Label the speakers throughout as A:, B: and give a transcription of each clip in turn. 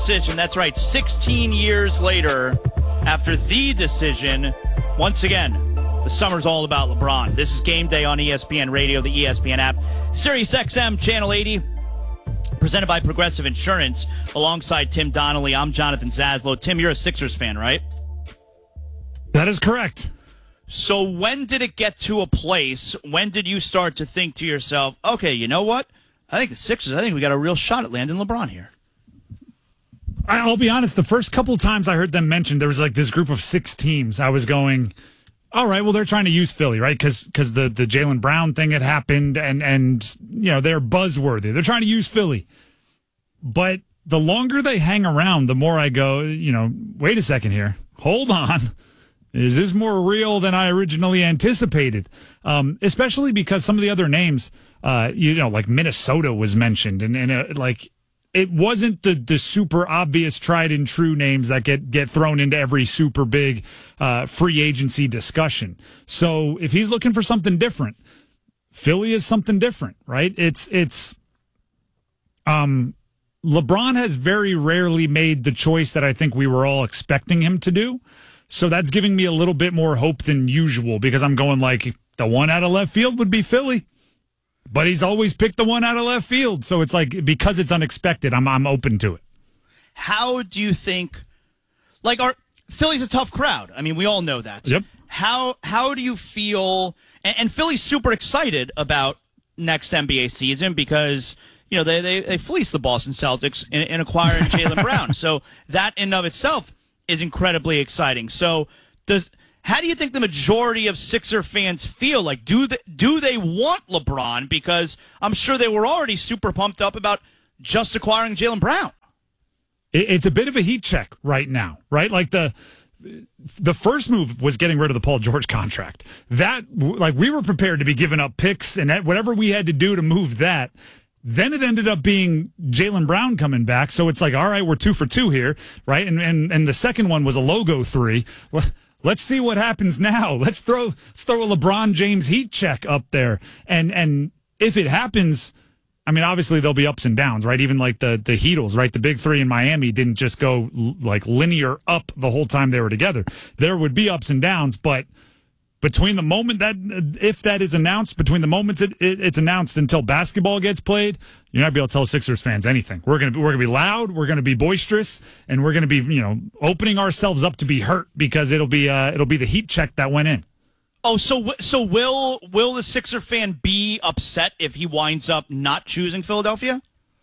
A: decision. That's right, 16 years later, after the decision, once again, the summer's all about LeBron. This is Game Day on ESPN Radio, the ESPN app, Sirius XM, Channel 80, presented by Progressive Insurance. Alongside Tim Donnelly, I'm Jonathan Zaslow. Tim, you're a Sixers fan, right?
B: That is correct.
A: So when did it get to a place, when did you start to think to yourself, okay, you know what? I think the Sixers, I think we got a real shot at landing LeBron here.
B: I'll be honest, the first couple of times I heard them mentioned, there was like this group of 6 teams. I was going, all right, well, they're trying to use Philly, right? Because the Jaylen Brown thing had happened, and you know, they're buzzworthy. They're trying to use Philly. But the longer they hang around, the more I go, you know, wait a second here. Hold on. Is this more real than I originally anticipated? Especially because some of the other names, you know, like Minnesota was mentioned, and like it wasn't the super obvious tried and true names that get thrown into every super big free agency discussion. So if he's looking for something different, Philly is something different, right? It's LeBron has very rarely made the choice that I think we were all expecting him to do. So that's giving me a little bit more hope than usual, because I'm going like the one out of left field would be Philly, but he's always picked the one out of left field. So it's like, because it's unexpected, I'm open to it.
A: How do you think, like, Philly's a tough crowd. I mean, we all know that.
B: Yep.
A: How do you feel, and Philly's super excited about next NBA season because, you know, they fleeced the Boston Celtics in acquiring Jaylen Brown. So that in and of itself is incredibly exciting. So how do you think the majority of Sixer fans feel? Like, do they want LeBron? Because I'm sure they were already super pumped up about just acquiring Jaylen Brown.
B: It's a bit of a heat check right now, right? Like the first move was getting rid of the Paul George contract. That, like, we were prepared to be giving up picks and whatever we had to do to move that. Then it ended up being Jaylen Brown coming back. So it's like, all right, we're 2 for 2 here, right? And the second one was a logo 3. Let's see what happens now. Let's throw a LeBron James heat check up there. And if it happens, I mean, obviously there'll be ups and downs, right? Even like the Heatles, right? The big 3 in Miami didn't just go like linear up the whole time they were together. There would be ups and downs, but between the moment that, if that is announced, between the moments it's announced until basketball gets played, you're not be able to tell Sixers fans anything. We're gonna be loud, we're gonna be boisterous, and we're gonna be, you know, opening ourselves up to be hurt because it'll be the heat check that went in.
A: Oh, so will the Sixer fan be upset if he winds up not choosing Philadelphia?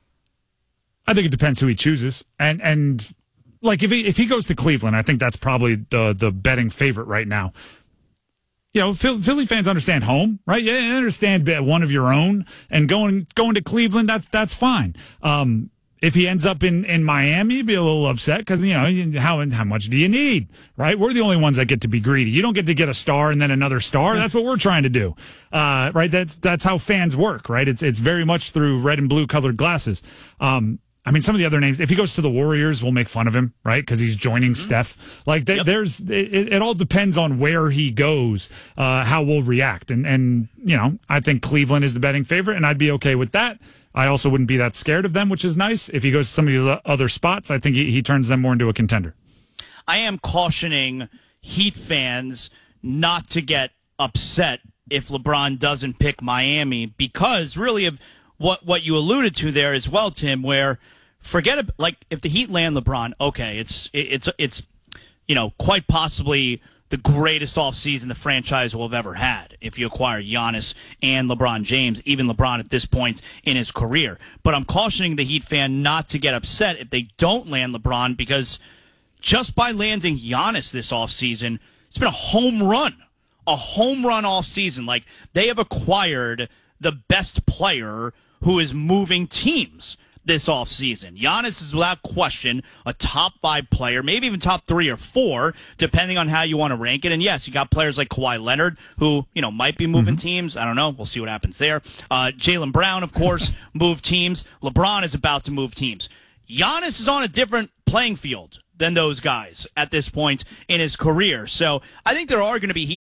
B: I think it depends who he chooses, and like if he goes to Cleveland, I think that's probably the betting favorite right now. You know, Philly fans understand home, right? Yeah, they understand one of your own, and going to Cleveland, that's fine. If he ends up in Miami, be a little upset because, you know, how much do you need, right? We're the only ones that get to be greedy. You don't get to get a star and then another star. That's what we're trying to do, right? That's how fans work, right? It's very much through red and blue colored glasses. I mean, some of the other names, if he goes to the Warriors, we'll make fun of him, right? Because he's joining Steph. Like, it all depends on where he goes, how we'll react. And, you know, I think Cleveland is the betting favorite, and I'd be okay with that. I also wouldn't be that scared of them, which is nice. If he goes to some of the other spots, I think he turns them more into a contender. I
A: am cautioning Heat fans not to get upset if LeBron doesn't pick Miami, because really of what you alluded to there as well, Tim, where forget like if the Heat land LeBron, okay, it's you know, quite possibly the greatest offseason the franchise will have ever had if you acquire Giannis and LeBron James, even LeBron at this point in his career. But I'm cautioning the Heat fan not to get upset if they don't land LeBron, because just by landing Giannis this offseason, it's been a home run offseason. Like, they have acquired the best player who is moving teams this offseason. Giannis is without question a top 5 player, maybe even top 3 or 4, depending on how you want to rank it. And yes, you got players like Kawhi Leonard, who, you know, might be moving teams. I don't know. We'll see what happens there. Jaylen Brown, of course, moved teams. LeBron is about to move teams. Giannis is on a different playing field than those guys at this point in his career. So I think there are going to be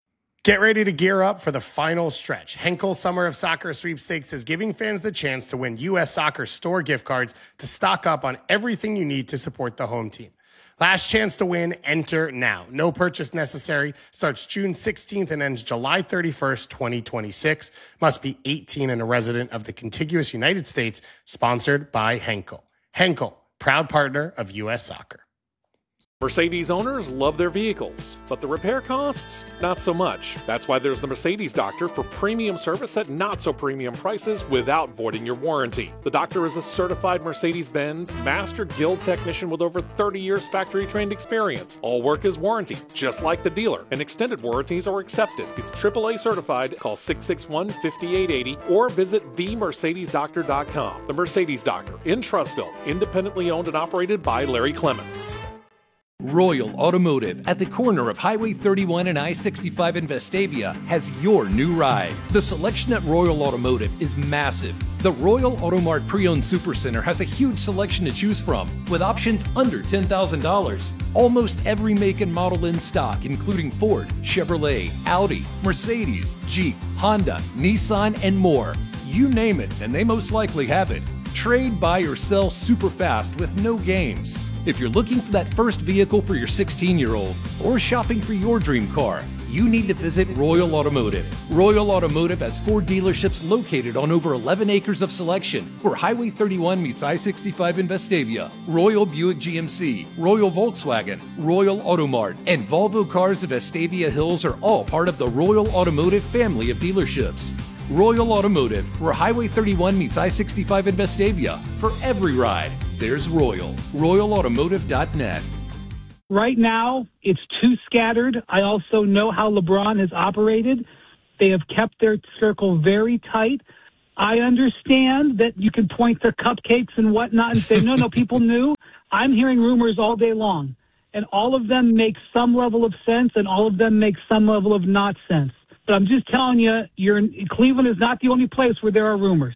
C: Get ready to gear up for the final stretch. Henkel Summer of Soccer Sweepstakes is giving fans the chance to win U.S. Soccer store gift cards to stock up on everything you need to support the home team. Last chance to win, enter now. No purchase necessary. Starts June 16th and ends July 31st, 2026. Must be 18 and a resident of the contiguous United States. Sponsored by Henkel. Henkel, proud partner of U.S. Soccer.
D: Mercedes owners love their vehicles, but the repair costs, not so much. That's why there's the Mercedes Doctor for premium service at not so premium prices without voiding your warranty. The Doctor is a certified Mercedes-Benz Master Guild technician with over 30 years factory trained experience. All work is warranted, just like the dealer, and extended warranties are accepted. He's AAA certified. Call 661-5880 or visit themercedesdoctor.com. The Mercedes Doctor in Trussville, independently owned and operated by Larry Clements.
E: Royal Automotive at the corner of Highway 31 and I-65 in Vestavia has your new ride. The selection at Royal Automotive is massive. The Royal Automart Pre-Owned Supercenter has a huge selection to choose from, with options under $10,000. Almost every make and model in stock, including Ford, Chevrolet, Audi, Mercedes, Jeep, Honda, Nissan, and more. You name it, and they most likely have it. Trade, buy, or sell super fast with no games. If you're looking for that first vehicle for your 16-year-old or shopping for your dream car, you need to visit Royal Automotive. Royal Automotive has 4 dealerships located on over 11 acres of selection, where Highway 31 meets I-65 in Vestavia. Royal Buick GMC, Royal Volkswagen, Royal Automart, and Volvo Cars of Vestavia Hills are all part of the Royal Automotive family of dealerships. Royal Automotive, where Highway 31 meets I-65 in Vestavia. For every ride, there's Royal. RoyalAutomotive.net.
F: Right now, it's too scattered. I also know how LeBron has operated. They have kept their circle very tight. I understand that you can point to cupcakes and whatnot and say, no, people knew. I'm hearing rumors all day long, and all of them make some level of sense, and all of them make some level of not sense. But I'm just telling you, Cleveland is not the only place where there are rumors.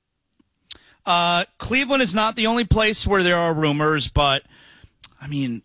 A: Cleveland is not the only place where there are rumors, but, I mean,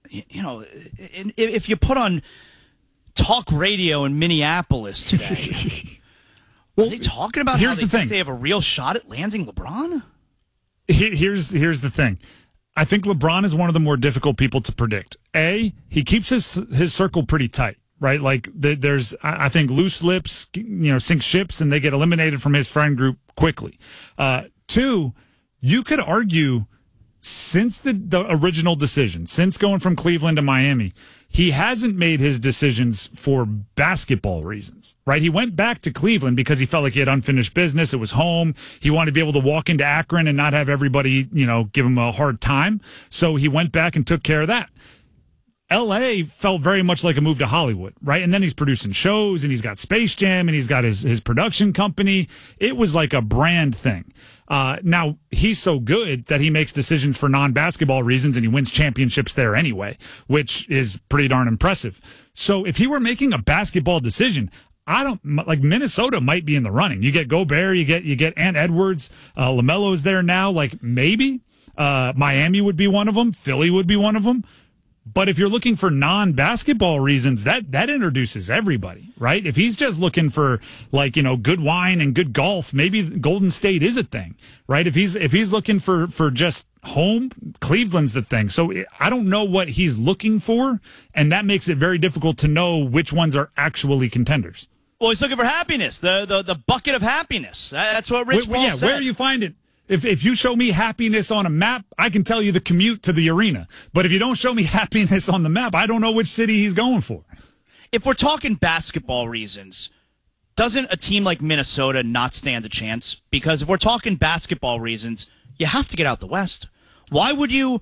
A: if you put on talk radio in Minneapolis today, are they talking about how they think they have a real shot at landing LeBron?
B: Here's the thing. I think LeBron is one of the more difficult people to predict. A, he keeps his circle pretty tight. Right, like there's, I think loose lips, sink ships, and they get eliminated from his friend group quickly. 2, you could argue since the original decision, since going from Cleveland to Miami, he hasn't made his decisions for basketball reasons. Right, he went back to Cleveland because he felt like he had unfinished business. It was home. He wanted to be able to walk into Akron and not have everybody, give him a hard time. So he went back and took care of that. L.A. felt very much like a move to Hollywood, right? And then he's producing shows, and he's got Space Jam, and he's got his production company. It was like a brand thing. Now, he's so good that he makes decisions for non-basketball reasons, and he wins championships there anyway, which is pretty darn impressive. So if he were making a basketball decision, Minnesota might be in the running. You get Gobert, you get Ant Edwards, LaMelo's there now. Like, maybe Miami would be one of them. Philly would be one of them. But if you're looking for non-basketball reasons, that introduces everybody, right? If he's just looking for good wine and good golf, maybe Golden State is a thing, right? If he's looking for just home, Cleveland's the thing. So I don't know what he's looking for, and that makes it very difficult to know which ones are actually contenders.
A: Well, he's looking for happiness, the bucket of happiness. That's what Rich Paul said.
B: Where you find it? If you show me happiness on a map, I can tell you the commute to the arena. But if you don't show me happiness on the map, I don't know which city he's going for.
A: If we're talking basketball reasons, doesn't a team like Minnesota not stand a chance? Because if we're talking basketball reasons, you have to get out the West. Why would you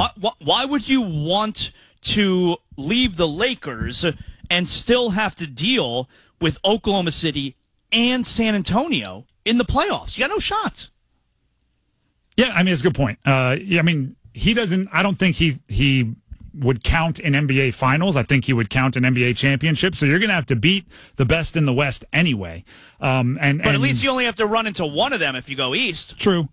A: want to leave the Lakers and still have to deal with Oklahoma City and San Antonio in the playoffs? You got no shots.
B: Yeah, I mean, it's a good point. He doesn't. I don't think he would count in NBA Finals. I think he would count an NBA championship. So you're going to have to beat the best in the West anyway. But
A: at least you only have to run into one of them if you go East.
B: True.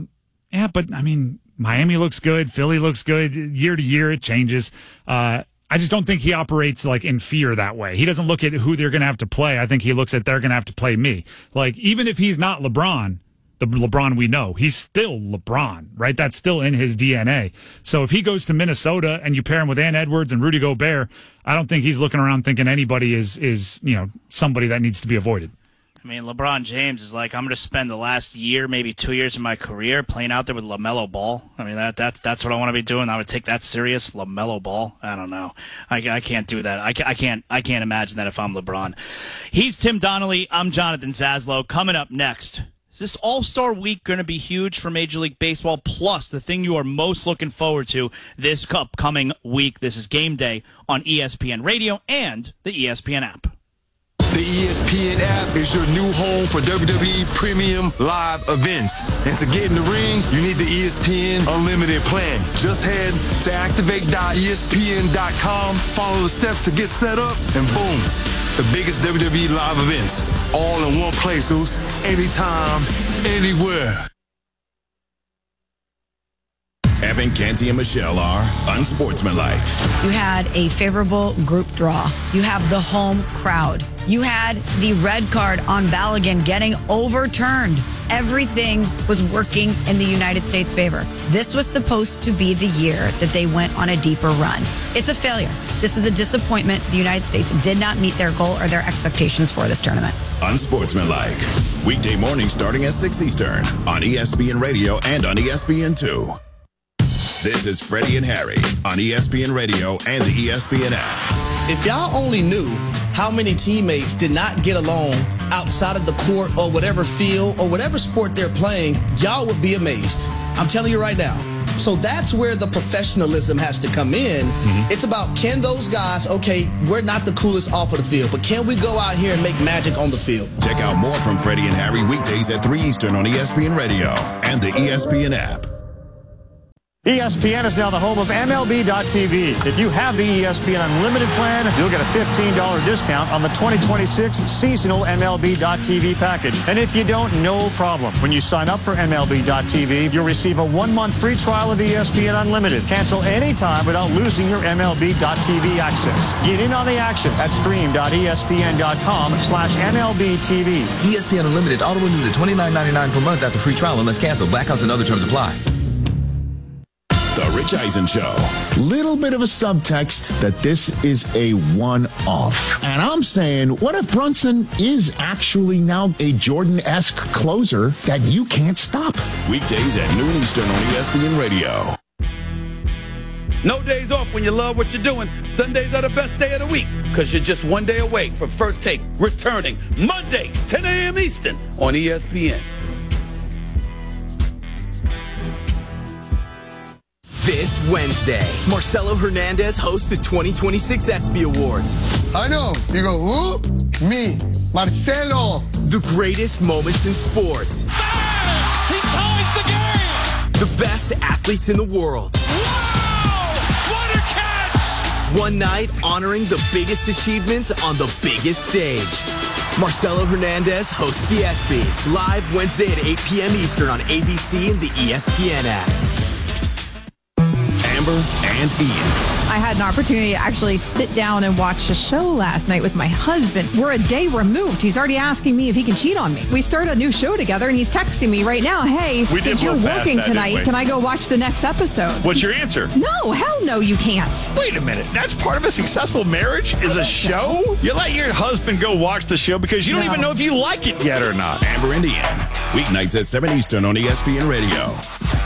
B: But I mean, Miami looks good. Philly looks good. Year to year, it changes. I I just don't think he operates like in fear that way. He doesn't look at who they're going to have to play. I think he looks at they're going to have to play me. Like, even if he's not LeBron, the LeBron we know, he's still LeBron, right? That's still in his DNA. So if he goes to Minnesota and you pair him with Ant Edwards and Rudy Gobert, I don't think he's looking around thinking anybody is somebody that needs to be avoided.
A: I mean, LeBron James is like, I'm going to spend the last year, maybe 2 years of my career playing out there with LaMelo Ball. I mean, that's what I want to be doing. I would take that serious. LaMelo Ball. I don't know. I can't do that. I can't imagine that if I'm LeBron. He's Tim Donnelly. I'm Jonathan Zaslow. Coming up next, is this All-Star Week going to be huge for Major League Baseball? Plus, the thing you are most looking forward to this upcoming week. This is Game Day on ESPN Radio and the ESPN app.
G: The ESPN app is your new home for WWE Premium Live events. And to get in the ring, you need the ESPN Unlimited plan. Just head to activate.espn.com, follow the steps to get set up, and boom, the biggest WWE live events, all in one place, Zeus, anytime, anywhere.
H: Evan, Canty, and Michelle are unsportsmanlike.
I: You had a favorable group draw. You have the home crowd. You had the red card on Balogun getting overturned. Everything was working in the United States' favor. This was supposed to be the year that they went on a deeper run. It's a failure. This is a disappointment. The United States did not meet their goal or their expectations for this tournament.
H: Unsportsmanlike. Weekday mornings starting at 6 Eastern on ESPN Radio and on ESPN2. This is Freddie and Harry on ESPN Radio and the ESPN app.
J: If y'all only knew how many teammates did not get along outside of the court or whatever field or whatever sport they're playing, y'all would be amazed. I'm telling you right now. So that's where the professionalism has to come in. Mm-hmm. It's about, can those guys, okay, we're not the coolest off of the field, but can we go out here and make magic on the field?
H: Check out more from Freddie and Harry weekdays at 3 Eastern on ESPN Radio and the ESPN app.
K: ESPN is now the home of MLB.tv. If you have the ESPN Unlimited plan, you'll get a $15 discount on the 2026 seasonal MLB.tv package. And if you don't, no problem. When you sign up for MLB.tv, you'll receive a 1-month free trial of ESPN Unlimited. Cancel anytime without losing your MLB.tv access. Get in on the action at stream.espn.com/MLBTV.
L: ESPN Unlimited auto renews at $29.99 per month after free trial unless canceled. Blackouts and other terms apply.
H: The Rich Eisen Show.
M: Little bit of a subtext that this is a one-off. And I'm saying, what if Brunson is actually now a Jordan-esque closer that you can't stop?
H: Weekdays at noon Eastern on ESPN Radio.
N: No days off when you love what you're doing. Sundays are the best day of the week because you're just one day away from First Take returning Monday, 10 a.m. Eastern on ESPN.
O: This Wednesday, Marcelo Hernandez hosts the 2026 ESPY Awards.
P: I know. You go, who? Me, Marcelo.
O: The greatest moments in sports.
Q: Ah! He ties the game!
O: The best athletes in the world.
Q: Wow! What a catch!
O: One night honoring the biggest achievements on the biggest stage. Marcelo Hernandez hosts the ESPYs live Wednesday at 8 p.m. Eastern on ABC and the ESPN app.
H: Amber and Ian.
R: I had an opportunity to actually sit down and watch a show last night with my husband. We're a day removed. He's already asking me if he can cheat on me. We start a new show together, and he's texting me right now, hey, since you're working tonight, can I go watch the next episode?
S: What's your answer?
R: No, hell no, you can't.
S: Wait a minute. That's part of a successful marriage is a show? You let your husband go watch the show because you don't even know if you like it yet or not.
H: Amber and Ian. Weeknights at 7 Eastern on ESPN Radio.